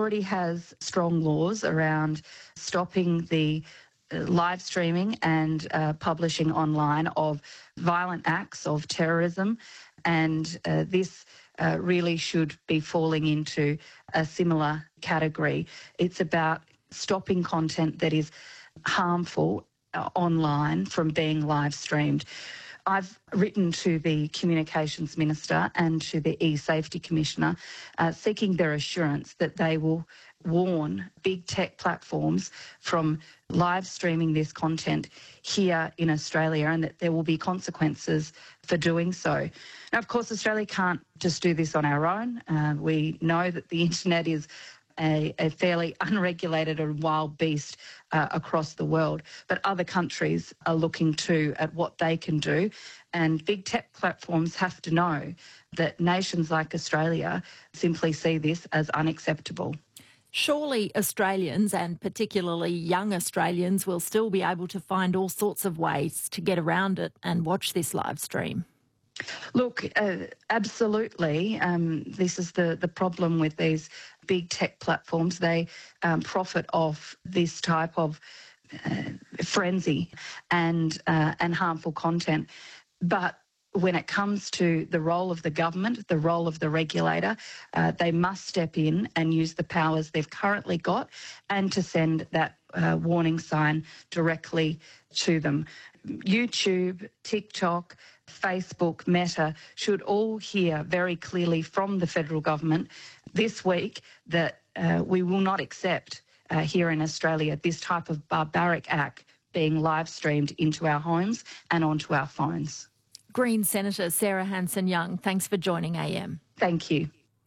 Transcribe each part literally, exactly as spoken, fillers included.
already has strong laws around stopping the uh, live streaming and uh, publishing online of violent acts of terrorism, and uh, this uh, really should be falling into a similar category. It's about stopping content that is harmful uh, online from being live streamed. I've written to the Communications Minister and to the E-Safety Commissioner uh, seeking their assurance that they will warn big tech platforms from live streaming this content here in Australia, and that there will be consequences for doing so. Now, of course, Australia can't just do this on our own. Uh, we know that the internet is A, a fairly unregulated and wild beast uh, across the world. But other countries are looking too at what they can do, and big tech platforms have to know that nations like Australia simply see this as unacceptable. Surely Australians, and particularly young Australians, will still be able to find all sorts of ways to get around it and watch this live stream. Look, uh, absolutely. Um, this is the, the problem with these big tech platforms. They um, profit off this type of uh, frenzy and uh, and harmful content. But when it comes to the role of the government, the role of the regulator, uh, they must step in and use the powers they've currently got, and to send that uh, warning sign directly to them. YouTube, TikTok, Facebook, Meta should all hear very clearly from the federal government this week that uh, we will not accept uh, here in Australia this type of barbaric act being live streamed into our homes and onto our phones. Green Senator Sarah Hanson-Young, thanks for joining A M. Thank you.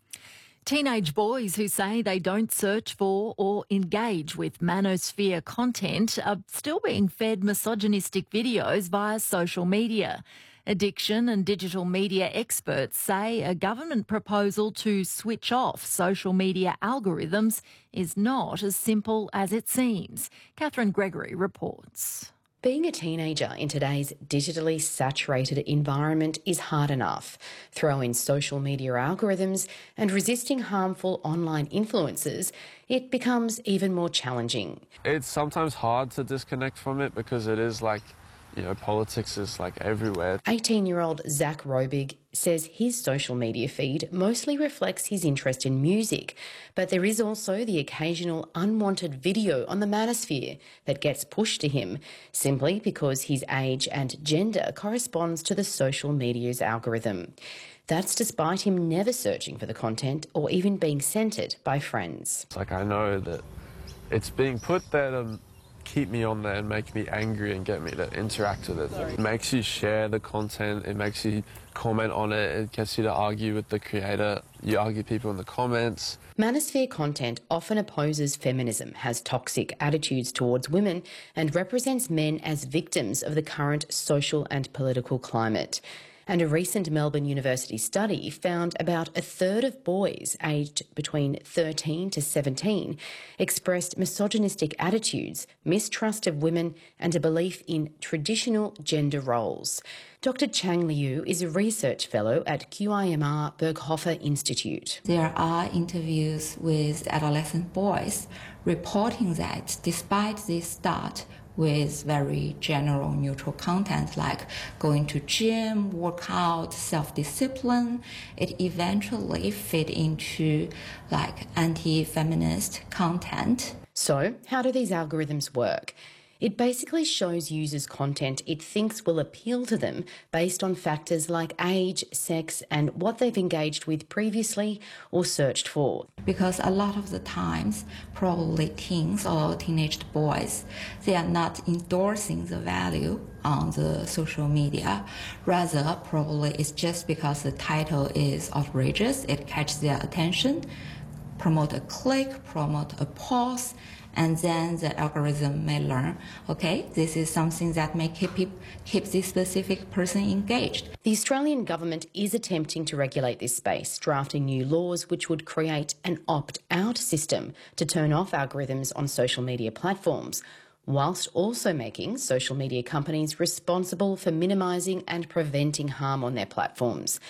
Teenage boys who say they don't search for or engage with manosphere content are still being fed misogynistic videos via social media. Addiction and digital media experts say a government proposal to switch off social media algorithms is not as simple as it seems. Catherine Gregory reports. Being a teenager in today's digitally saturated environment is hard enough. Throw in social media algorithms and resisting harmful online influences, it becomes even more challenging. It's sometimes hard to disconnect from it because it is like, you know, politics is like everywhere. eighteen-year-old Zach Robig says his social media feed mostly reflects his interest in music, but there is also the occasional unwanted video on the manosphere that gets pushed to him simply because his age and gender corresponds to the social media's algorithm. That's despite him never searching for the content or even being sent it by friends. It's like I know that it's being put there to keep me on there and make me angry and get me to interact with it. Sorry. It makes you share the content, it makes you comment on it, it gets you to argue with the creator, you argue people in the comments. Manosphere content often opposes feminism, has toxic attitudes towards women and represents men as victims of the current social and political climate. And a recent Melbourne University study found about a third of boys aged between thirteen to seventeen expressed misogynistic attitudes, mistrust of women and a belief in traditional gender roles. Doctor Chang Liu is a research fellow at Q I M R Berghofer Institute. There are interviews with adolescent boys reporting that despite they start with very general neutral content like going to gym, workout, self-discipline, it eventually fit into like anti-feminist content. So how do these algorithms work? It basically shows users content it thinks will appeal to them based on factors like age, sex and what they've engaged with previously or searched for. Because a lot of the times, probably teens or teenage boys, they are not endorsing the value on the social media. Rather, probably it's just because the title is outrageous, it catches their attention, promote a click, promote a pause, and then the algorithm may learn, okay, this is something that may keep, keep this specific person engaged. The Australian government is attempting to regulate this space, drafting new laws which would create an opt-out system to turn off algorithms on social media platforms, whilst also making social media companies responsible for minimising and preventing harm on their platforms.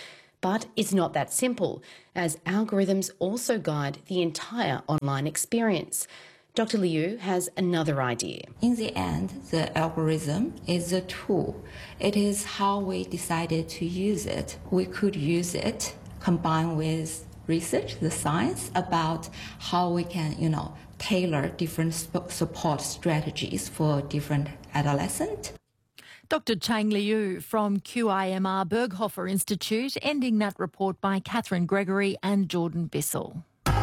But it's not that simple, as algorithms also guide the entire online experience. Doctor Liu has another idea. In the end, the algorithm is a tool. It is how we decided to use it. We could use it combined with research, the science, about how we can, you know, tailor different support strategies for different adolescents. Doctor Chang Liu from Q I M R Berghofer Institute, ending that report by Catherine Gregory and Jordan Bissell.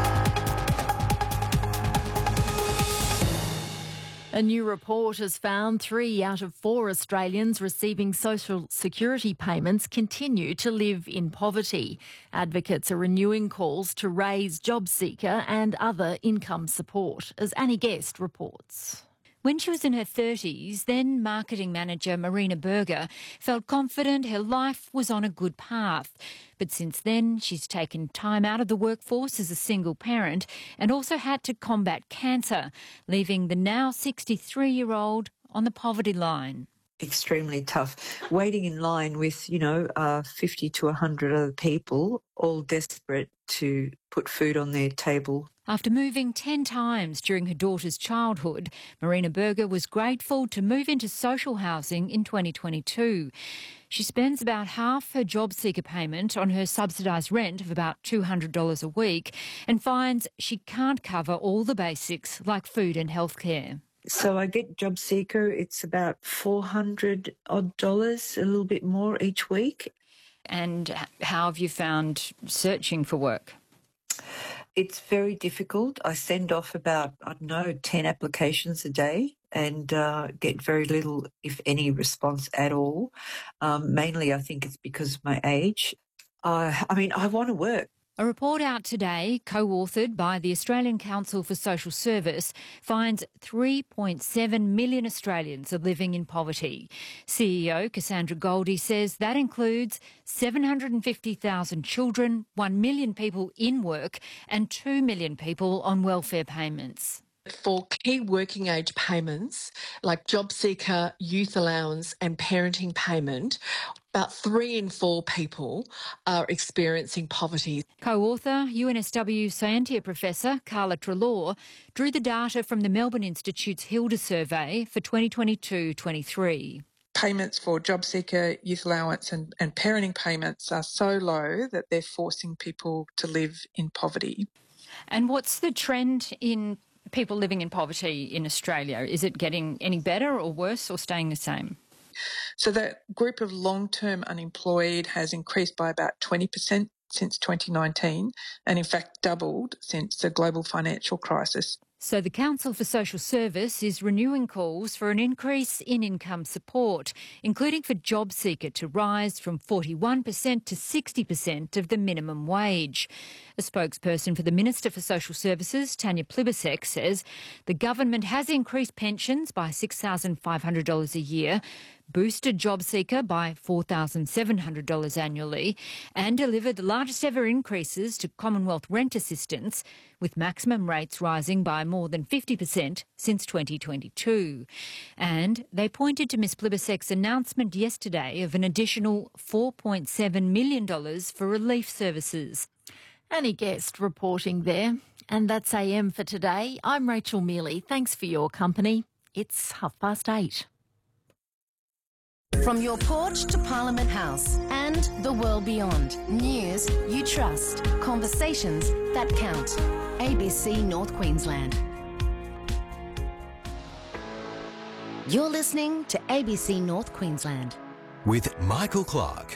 A new report has found three out of four Australians receiving social security payments continue to live in poverty. Advocates are renewing calls to raise JobSeeker and other income support, as Annie Guest reports. When she was in her thirties, then marketing manager Marina Berger felt confident her life was on a good path. But since then, she's taken time out of the workforce as a single parent and also had to combat cancer, leaving the now sixty-three-year-old on the poverty line. Extremely tough. Waiting in line with, you know, uh, fifty to one hundred other people, all desperate to put food on their table. After moving ten times during her daughter's childhood, Marina Berger was grateful to move into social housing in twenty twenty-two. She spends about half her JobSeeker payment on her subsidised rent of about two hundred dollars a week and finds she can't cover all the basics like food and healthcare. So I get JobSeeker, it's about four hundred odd dollars, a little bit more each week. And how have you found searching for work? It's very difficult. I send off about, I don't know, ten applications a day and uh, get very little, if any, response at all. Um, mainly, I think it's because of my age. Uh, I mean, I want to work. A report out today, co-authored by the Australian Council for Social Service, finds three point seven million Australians are living in poverty. C E O Cassandra Goldie says that includes seven hundred fifty thousand children, one million people in work and two million people on welfare payments. For key working age payments like JobSeeker, youth allowance and parenting payment, about three in four people are experiencing poverty. Co-author, U N S W Scientia professor Carla Treloar drew the data from the Melbourne Institute's Hilda survey for twenty twenty-two twenty-three. Payments for JobSeeker, youth allowance and, and parenting payments are so low that they're forcing people to live in poverty. And what's the trend in people living in poverty in Australia? Is it getting any better or worse or staying the same? So that group of long-term unemployed has increased by about twenty percent since twenty nineteen and in fact doubled since the global financial crisis. So the Council for Social Service is renewing calls for an increase in income support, including for JobSeeker to rise from forty-one percent to sixty percent of the minimum wage. A spokesperson for the Minister for Social Services, Tanya Plibersek, says the government has increased pensions by six thousand five hundred dollars a year, boosted JobSeeker by four thousand seven hundred dollars annually and delivered the largest ever increases to Commonwealth rent assistance, with maximum rates rising by more than fifty percent since twenty twenty-two. And they pointed to Miz Plibersek's announcement yesterday of an additional four point seven million dollars for relief services. Annie Guest reporting there. And that's A M for today. I'm Rachel Mealy. Thanks for your company. It's half past eight. From your porch to Parliament House and the world beyond. News you trust. Conversations that count. A B C North Queensland. You're listening to A B C North Queensland. With Michael Clark.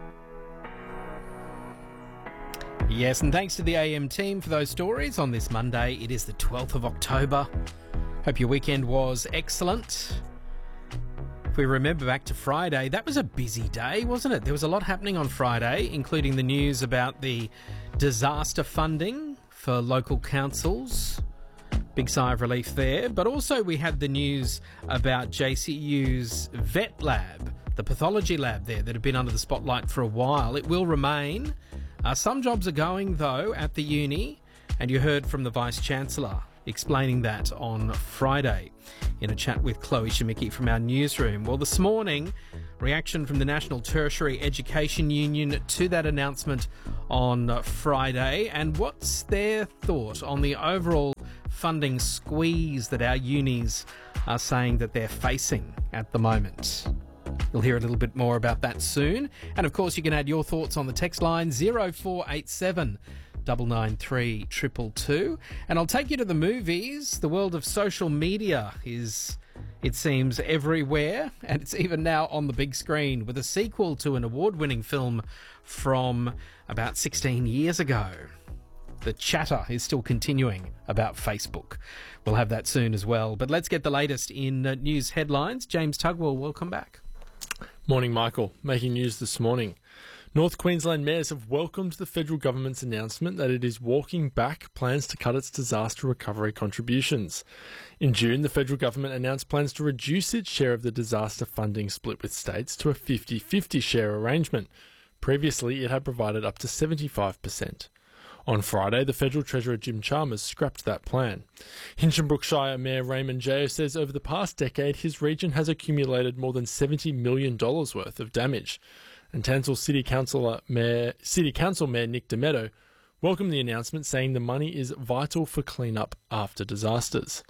Yes, and thanks to the A M team for those stories on this Monday. It is the twelfth of October. Hope your weekend was excellent. If we remember back to Friday, that was a busy day, wasn't it? There was a lot happening on Friday, including the news about the disaster funding for local councils. Big sigh of relief there. But also we had the news about J C U's vet lab, the pathology lab there that had been under the spotlight for a while. It will remain. Uh, some jobs are going, though, at the uni, and you heard from the Vice-Chancellor explaining that on Friday in a chat with Chloe Shimicki from our newsroom. Well, this morning, reaction from the National Tertiary Education Union to that announcement on Friday, and what's their thought on the overall funding squeeze that our unis are saying that they're facing at the moment. You'll hear a little bit more about that soon. And of course, you can add your thoughts on the text line zero four eight seven nine nine three two two two. And I'll take you to the movies. The world of social media is, it seems, everywhere, and it's even now on the big screen with a sequel to an award-winning film from about sixteen years ago. The chatter is still continuing about Facebook. We'll have that soon as well. But let's get the latest in uh, news headlines. James Tugwell, welcome back. Morning, Michael. Making news this morning. North Queensland mayors have welcomed the federal government's announcement that it is walking back plans to cut its disaster recovery contributions. In June, the federal government announced plans to reduce its share of the disaster funding split with states to a fifty-fifty share arrangement. Previously, it had provided up to seventy-five percent. On Friday, the Federal Treasurer Jim Chalmers scrapped that plan. Hinchinbrook Shire Mayor Raymond Jeo says over the past decade his region has accumulated more than seventy million dollars worth of damage. And Townsville City Council Mayor, City Council Mayor Nick DeMeadow welcomed the announcement, saying the money is vital for clean-up after disasters.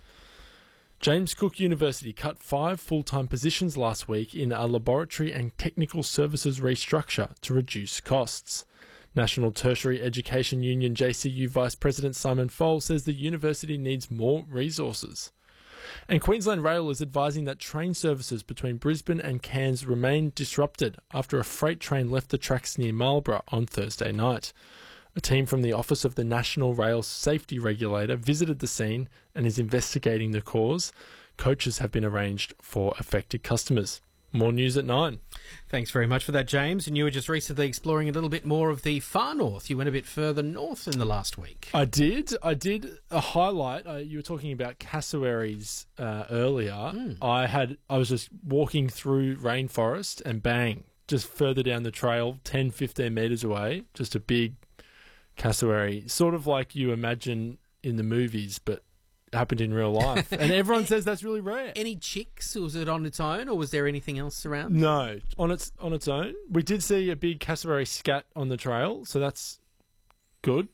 James Cook University cut five full-time positions last week in a laboratory and technical services restructure to reduce costs. National Tertiary Education Union J C U Vice President Simon Fole says the university needs more resources. And Queensland Rail is advising that train services between Brisbane and Cairns remain disrupted after a freight train left the tracks near Marlborough on Thursday night. A team from the Office of the National Rail Safety Regulator visited the scene and is investigating the cause. Coaches have been arranged for affected customers. More news at nine. Thanks very much for that, James. And you were just recently exploring a little bit more of the far north. You went a bit further north in the last week. I did. I did a highlight. Uh, you were talking about cassowaries uh, earlier. Mm. I had. I was just walking through rainforest and bang, just further down the trail, ten, fifteen metres away, just a big cassowary. Sort of like you imagine in the movies, but happened in real life, and everyone says that's really rare. Any chicks, or was it on its own, or was there anything else around? No, on its on its own. We did see a big cassowary scat on the trail, so that's good.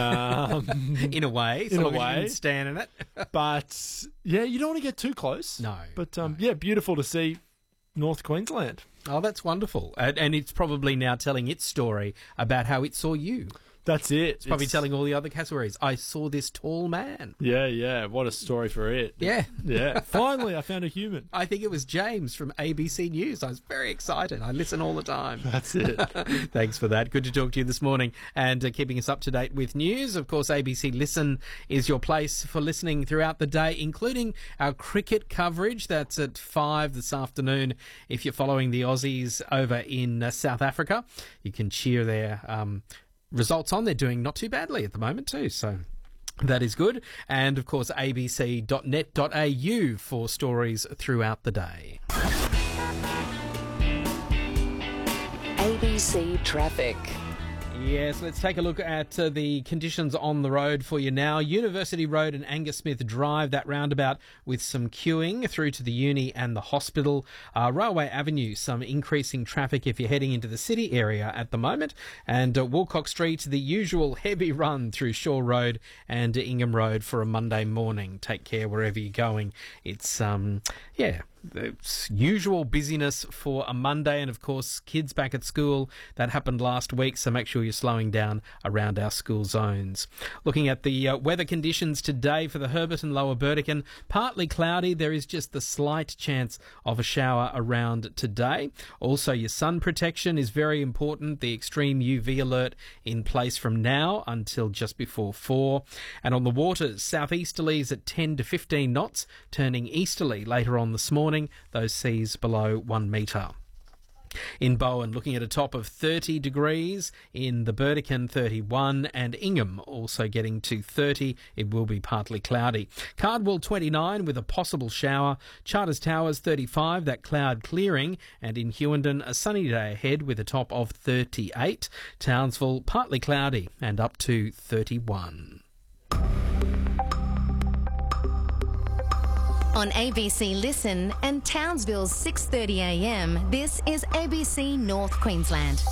Um, in a way, in so a long as you way, didn't stand in it. But yeah, you don't want to get too close. No, but um, no. yeah, beautiful to see North Queensland. Oh, that's wonderful, and, and it's probably now telling its story about how it saw you. That's it. It's probably it's... telling all the other cassowaries, I saw this tall man. Yeah, yeah. What a story for it. Yeah. Yeah. Finally, I found a human. I think it was James from A B C News. I was very excited. I listen all the time. That's it. Thanks for that. Good to talk to you this morning and uh, keeping us up to date with news. Of course, A B C Listen is your place for listening throughout the day, including our cricket coverage. That's at five this afternoon. If you're following the Aussies over in uh, South Africa, you can cheer their um, results on. They're doing not too badly at the moment too, so that is good. And of course, a b c dot net dot a u for stories throughout the day. A B C Traffic. Yes, let's take a look at uh, the conditions on the road for you now. University Road and Angus Smith Drive, that roundabout with some queuing through to the uni and the hospital. Uh, Railway Avenue, some increasing traffic if you're heading into the city area at the moment. And uh, Woolcock Street, the usual heavy run through Shaw Road and uh, Ingham Road for a Monday morning. Take care wherever you're going. It's, um, yeah... It's usual busyness for a Monday, and of course kids back at school. That happened last week, so make sure you're slowing down around our school zones. Looking at the uh, weather conditions today for the Herbert and Lower Burdekin, partly cloudy. There is just the slight chance of a shower around today. Also, your sun protection is very important. The extreme U V alert in place from now until just before four. And on the waters, southeasterlies at ten to fifteen knots, turning easterly later on this morning. Those seas below one metre. In Bowen, looking at a top of thirty degrees. In the Burdekin, thirty-one, and Ingham also getting to thirty. It will be partly cloudy. Cardwell, twenty-nine with a possible shower. Charters Towers, thirty-five, that cloud clearing. And in Hughenden, a sunny day ahead with a top of thirty-eight. Townsville, partly cloudy and up to thirty-one. On A B C Listen and Townsville's six thirty a m, this is A B C North Queensland.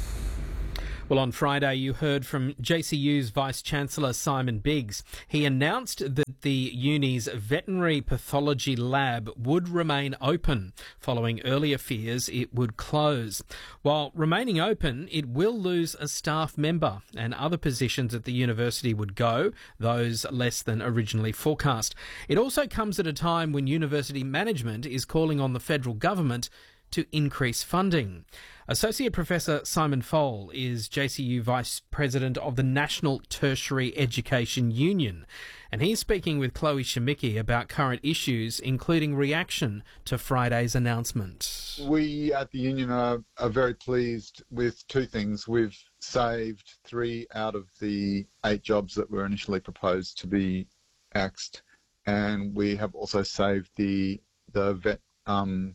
Well, on Friday, you heard from J C U's Vice-Chancellor Simon Biggs. He announced that the uni's veterinary pathology lab would remain open, following earlier fears it would close. While remaining open, it will lose a staff member, and other positions at the university would go, those less than originally forecast. It also comes at a time when university management is calling on the federal government to increase funding. Associate Professor Simon Fole is J C U Vice President of the National Tertiary Education Union, and he's speaking with Chloe Shimicki about current issues, including reaction to Friday's announcement. We at the union are, are very pleased with two things. We've saved three out of the eight jobs that were initially proposed to be axed, and we have also saved the the vet um,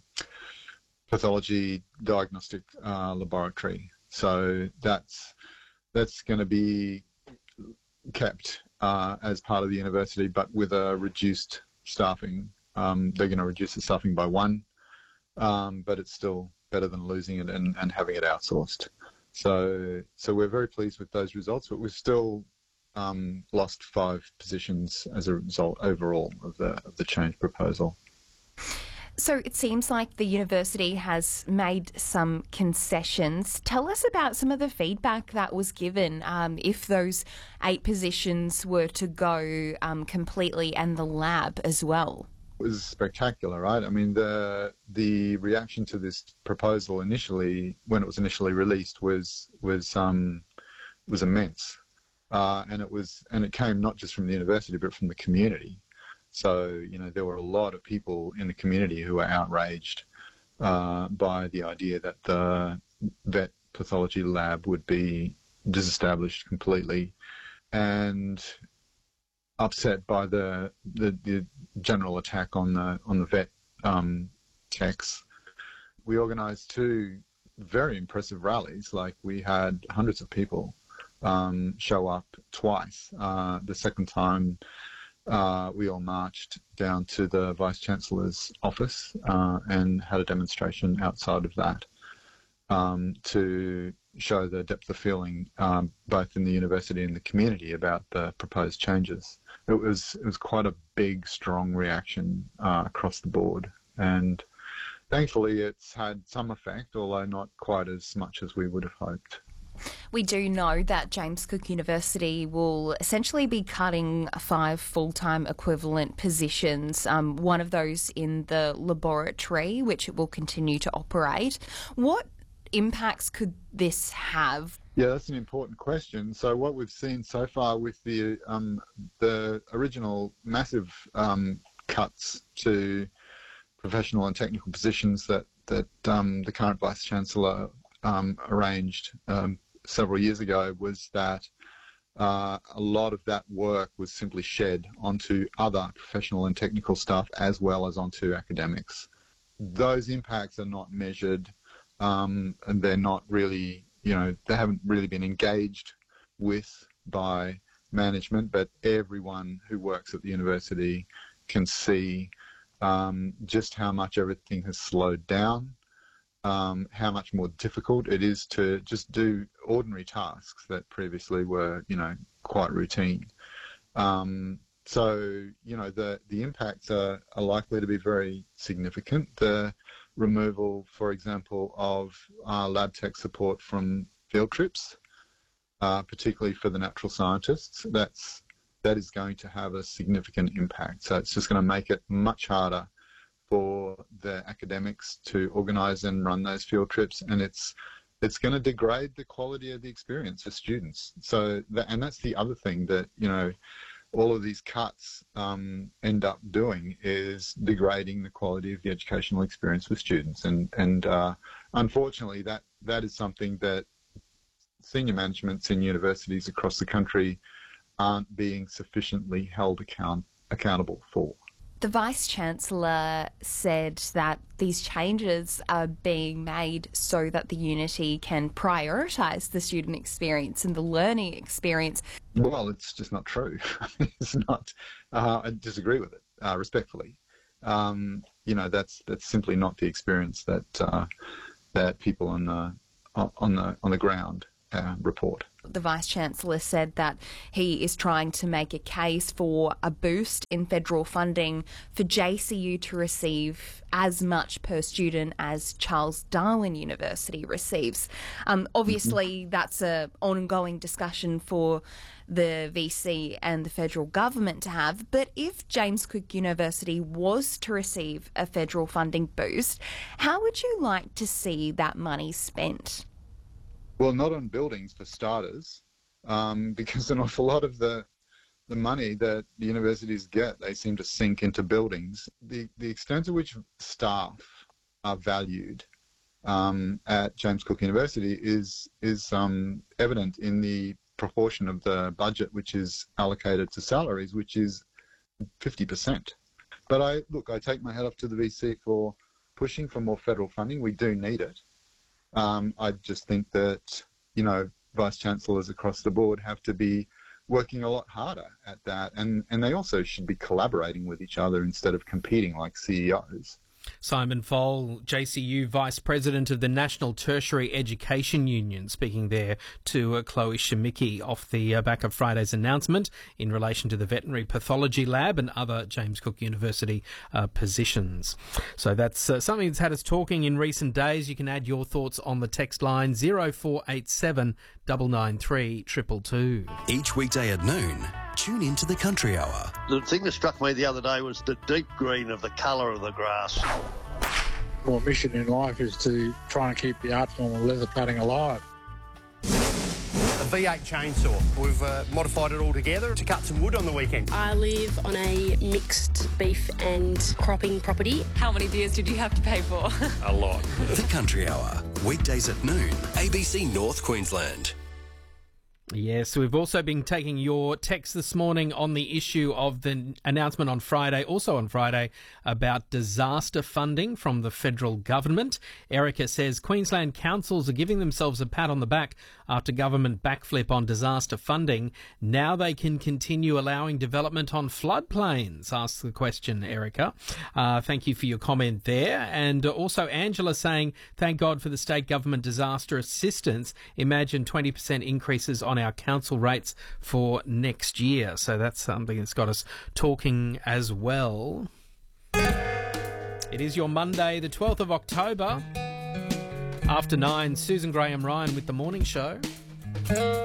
pathology diagnostic uh, laboratory. So that's that's going to be kept uh, as part of the university, but with a reduced staffing. Um, they're going to reduce the staffing by one, um, but it's still better than losing it and, and having it outsourced. So so we're very pleased with those results, but we've still um, lost five positions as a result overall of the of the change proposal. So it seems like the university has made some concessions. Tell us about some of the feedback that was given um, if those eight positions were to go um, completely, and the lab as well. It was spectacular, right? I mean, the the reaction to this proposal initially, when it was initially released, was was um, was immense, uh, and it was and it came not just from the university but from the community. So, you know, there were a lot of people in the community who were outraged uh, by the idea that the vet pathology lab would be disestablished completely, and upset by the the, the general attack on the on the vet um, techs. We organised two very impressive rallies. Like, we had hundreds of people um, show up twice. Uh, the second time, Uh, we all marched down to the Vice-Chancellor's office uh, and had a demonstration outside of that um, to show the depth of feeling um, both in the university and the community about the proposed changes. It was it was quite a big, strong reaction uh, across the board, and thankfully it's had some effect, although not quite as much as we would have hoped. We do know that James Cook University will essentially be cutting five full-time equivalent positions, um, one of those in the laboratory, which it will continue to operate. What impacts could this have? Yeah, that's an important question. So what we've seen so far with the um, the original massive um, cuts to professional and technical positions that, that um, the current Vice-Chancellor um, arranged um, several years ago was that uh, a lot of that work was simply shed onto other professional and technical staff as well as onto academics. Those impacts are not measured um, and they're not really, you know, they haven't really been engaged with by management, but everyone who works at the university can see um, just how much everything has slowed down. Um, how much more difficult it is to just do ordinary tasks that previously were, you know, quite routine. Um, so, you know, the, the impacts are, are likely to be very significant. The removal, for example, of uh, lab tech support from field trips, uh, particularly for the natural scientists, that's, that is going to have a significant impact. So it's just going to make it much harder for the academics to organise and run those field trips, and it's it's going to degrade the quality of the experience for students. So, that, and that's the other thing that, you know, all of these cuts um, end up doing is degrading the quality of the educational experience for students, and and uh, unfortunately, that that is something that senior managements in universities across the country aren't being sufficiently held account accountable for. The Vice-Chancellor said that these changes are being made so that the Unity can prioritise the student experience and the learning experience. Well, it's just not true. It's not. Uh, I disagree with it, uh, respectfully. um, you know, that's that's simply not the experience that uh, that people on the on the on the ground uh, report. The Vice-Chancellor said that he is trying to make a case for a boost in federal funding for J C U to receive as much per student as Charles Darwin University receives. Um, obviously, mm-hmm. that's an ongoing discussion for the V C and the federal government to have, but if James Cook University was to receive a federal funding boost, how would you like to see that money spent? Well, not on buildings for starters, um, because an awful lot of the the money that the universities get, they seem to sink into buildings. The the extent to which staff are valued um, at James Cook University is is um, evident in the proportion of the budget which is allocated to salaries, which is fifty percent. But I look, I take my hat off to the V C for pushing for more federal funding. We do need it. Um, I just think that, you know, Vice-Chancellors across the board have to be working a lot harder at that. And, and they also should be collaborating with each other instead of competing like C E Os. Simon Foll, J C U Vice President of the National Tertiary Education Union, speaking there to uh, Chloe Shimicki off the uh, back of Friday's announcement in relation to the Veterinary Pathology Lab and other James Cook University uh, positions. So that's uh, something that's had us talking in recent days. You can add your thoughts on the text line zero four eight seven nine nine three two two two. Each weekday at noon, tune into the Country Hour. The thing that struck me the other day was the deep green of the colour of the grass. My mission in life is to try and keep the art form of leather cutting alive. A V eight chainsaw. We've uh, modified it all together to cut some wood on the weekend. I live on a mixed beef and cropping property. How many beers did you have to pay for? A lot. The Country Hour, weekdays at noon, A B C North Queensland. Yes, we've also been taking your text this morning on the issue of the announcement on Friday, also on Friday, about disaster funding from the federal government. Erica says Queensland councils are giving themselves a pat on the back after government backflip on disaster funding. Now they can continue allowing development on floodplains, asks the question, Erica. Uh, thank you for your comment there. And also Angela saying, thank God for the state government disaster assistance. Imagine twenty percent increases on our council rates for next year. So that's something that's got us talking as well. It is your Monday, the twelfth of October. After nine, Susan Graham Ryan with The Morning Show.